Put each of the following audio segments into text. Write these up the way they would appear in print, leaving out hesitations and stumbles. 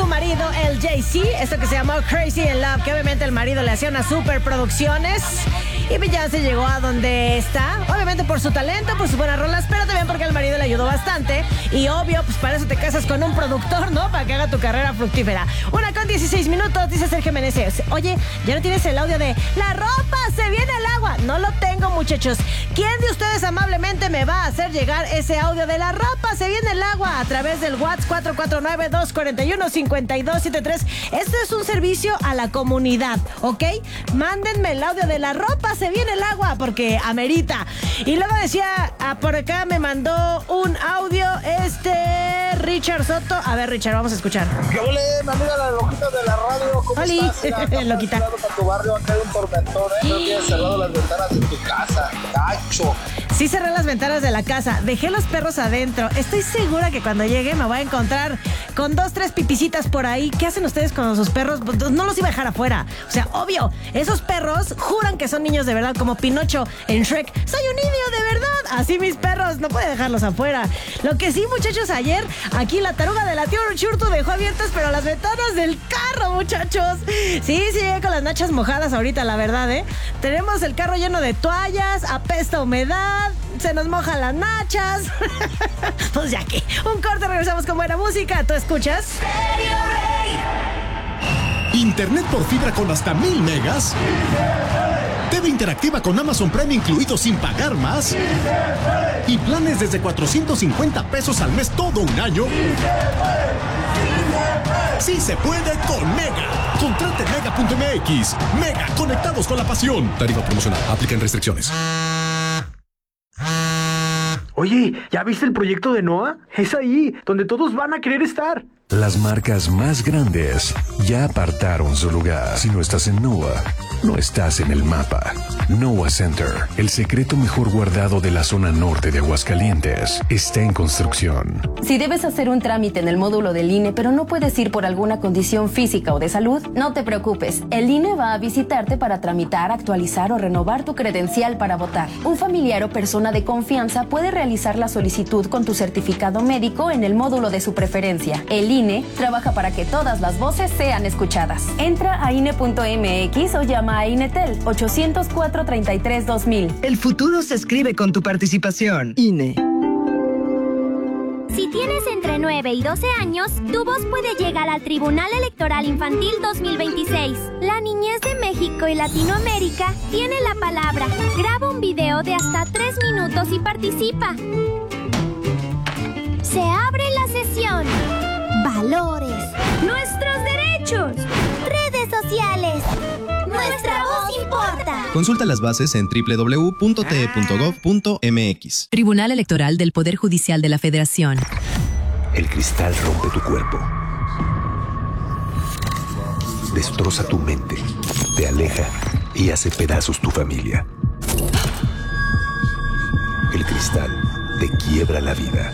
su marido, el Jay-Z, esto que se llamó Crazy in Love, que obviamente el marido le hacía unas superproducciones. Y Beyoncé llegó a donde está, obviamente por su talento, por sus buenas rolas, pero también porque el marido le ayudó bastante. Y obvio, pues para eso te casas con un productor, ¿no? Para que haga tu carrera fructífera. 1:16, dice Sergio Meneses. Oye, ¿ya no tienes el audio de la ropa se viene al agua? No lo tengo, muchachos. ¿Quién de ustedes amablemente me va a hacer llegar ese audio de la ropa se viene al agua a través del WhatsApp 449-241-5273? Esto es un servicio a la comunidad, ¿ok? Mándenme el audio de la ropa se viene el agua porque amerita. Y luego decía, por acá me mandó un audio Richard Soto. A ver, Richard, vamos a escuchar. ¿Qué ole, mi amiga la loquita de la radio? ¿Cómo estás? Loquita. Para tu barrio, acá hay un tormentón, Creo que has cerrado las ventanas de tu casa. Gacho. Sí cerré las ventanas de la casa, dejé los perros adentro. Estoy segura que cuando llegue me voy a encontrar con 2-3 pipicitas por ahí. ¿Qué hacen ustedes con sus perros? No los iba a dejar afuera. O sea, obvio, esos perros juran que son niños de verdad, como Pinocho en Shrek. ¡Soy un niño de verdad! Así mis perros, no puede dejarlos afuera. Lo que sí, muchachos, ayer aquí la taruga de la tía Churtu dejó abiertas, pero las ventanas del carro, muchachos. Sí, llegué con las nachas mojadas ahorita, la verdad, Tenemos el carro lleno de toallas, apesta humedad, se nos mojan las nachas. Pues ya que, un corte, regresamos con buena música. ¿Tú escuchas? Internet por fibra con hasta 1000 megas. TV interactiva con Amazon Prime incluido sin pagar más. Y planes desde 450 pesos al mes todo un año. Sí se puede con Mega. Contrate Mega.mx. Mega, conectados con la pasión. Tarifa promocional. Aplican restricciones. Oye, ¿ya viste el proyecto de NOAA? Es ahí, donde todos van a querer estar. Las marcas más grandes ya apartaron su lugar. Si no estás en NOAA, no estás en el mapa. NOAA Center, el secreto mejor guardado de la zona norte de Aguascalientes, está en construcción. Si debes hacer un trámite en el módulo del INE, pero no puedes ir por alguna condición física o de salud, no te preocupes. El INE va a visitarte para tramitar, actualizar o renovar tu credencial para votar. Un familiar o persona de confianza puede realizar la solicitud con tu certificado médico en el módulo de su preferencia. El INE trabaja para que todas las voces sean escuchadas. Entra a INE.mx o llama a INETEL 804-33-2000. El futuro se escribe con tu participación. INE. Si tienes entre 9 y 12 años, tu voz puede llegar al Tribunal Electoral Infantil 2026. La niñez de México y Latinoamérica tiene la palabra. Graba un video de hasta 3 minutos y participa. Se abre la sesión. Valores. Nuestros derechos. Redes sociales. Nuestra voz importa. Consulta las bases en www.te.gov.mx. Tribunal Electoral del Poder Judicial de la Federación. El cristal rompe tu cuerpo. Destroza tu mente. Te aleja y hace pedazos tu familia. El cristal te quiebra la vida.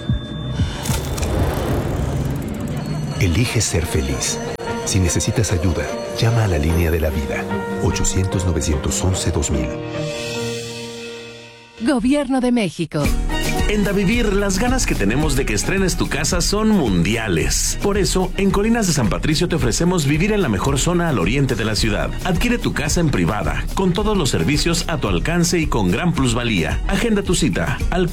Elige ser feliz. Si necesitas ayuda, llama a la línea de la vida. 800-911-2000. Gobierno de México. En Davivir, las ganas que tenemos de que estrenes tu casa son mundiales. Por eso, en Colinas de San Patricio te ofrecemos vivir en la mejor zona al oriente de la ciudad. Adquiere tu casa en privada, con todos los servicios a tu alcance y con gran plusvalía. Agenda tu cita al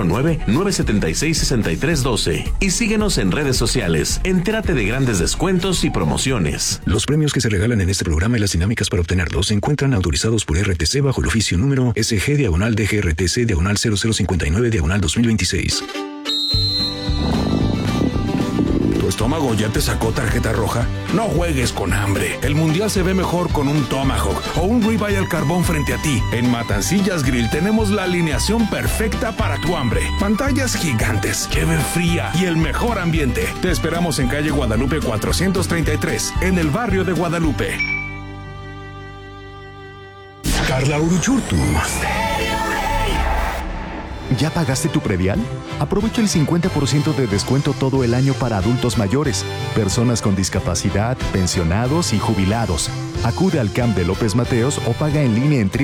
449-976-6312 y síguenos en redes sociales. Entérate de grandes descuentos y promociones. Los premios que se regalan en este programa y las dinámicas para obtenerlos se encuentran autorizados por RTC bajo el oficio número SG/DGRTC/00059/2026. ¿Tu estómago ya te sacó tarjeta roja? No juegues con hambre. El mundial se ve mejor con un Tomahawk o un ribeye al carbón frente a ti. En Matancillas Grill tenemos la alineación perfecta para tu hambre. Pantallas gigantes, cheve fría y el mejor ambiente. Te esperamos en calle Guadalupe 433, en el barrio de Guadalupe. Carla Uruchurtu. ¿Ya pagaste tu predial? Aprovecha el 50% de descuento todo el año para adultos mayores, personas con discapacidad, pensionados y jubilados. Acude al CAMP de López Mateos o paga en línea en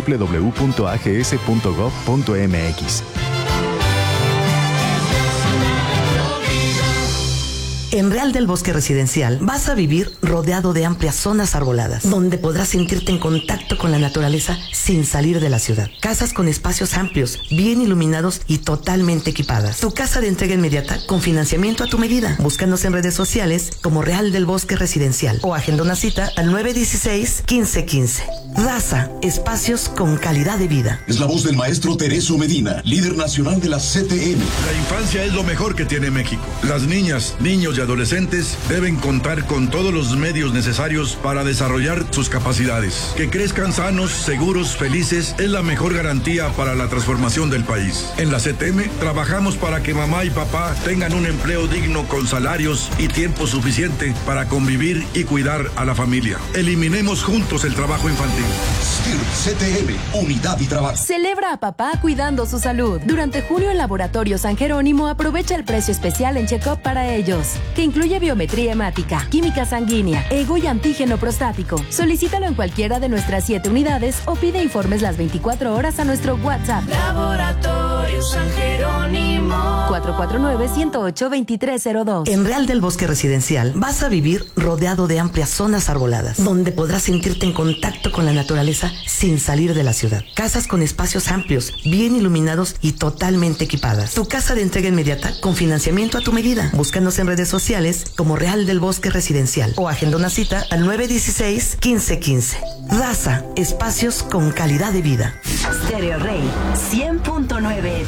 www.ags.gov.mx. En Real del Bosque Residencial vas a vivir rodeado de amplias zonas arboladas, donde podrás sentirte en contacto con la naturaleza sin salir de la ciudad. Casas con espacios amplios, bien iluminados y totalmente equipadas. Tu casa de entrega inmediata con financiamiento a tu medida. Búscanos en redes sociales como Real del Bosque Residencial o agenda una cita al 916-1515. Raza, espacios con calidad de vida. Es la voz del maestro Tereso Medina, líder nacional de la CTM. La infancia es lo mejor que tiene México. Las niñas, niños y adolescentes deben contar con todos los medios necesarios para desarrollar sus capacidades. Que crezcan sanos, seguros, felices es la mejor garantía para la transformación del país. En la CTM trabajamos para que mamá y papá tengan un empleo digno con salarios y tiempo suficiente para convivir y cuidar a la familia. Eliminemos juntos el trabajo infantil. CTM, unidad y trabajo. Celebra a papá cuidando su salud. Durante junio en Laboratorio San Jerónimo aprovecha el precio especial en check-up para ellos, que incluye biometría hemática, química sanguínea, ego y antígeno prostático. Solicítalo en cualquiera de nuestras 7 unidades o pide informes las 24 horas a nuestro WhatsApp. Laboratorio San Jerónimo. 449-108-2302. En Real del Bosque Residencial vas a vivir rodeado de amplias zonas arboladas, donde podrás sentirte en contacto con la naturaleza sin salir de la ciudad. Casas con espacios amplios, bien iluminados y totalmente equipadas. Tu casa de entrega inmediata con financiamiento a tu medida. Búscanos en redes sociales como Real del Bosque Residencial o agenda una cita al 916-1515. Raza, espacios con calidad de vida. Stereo Rey 100.9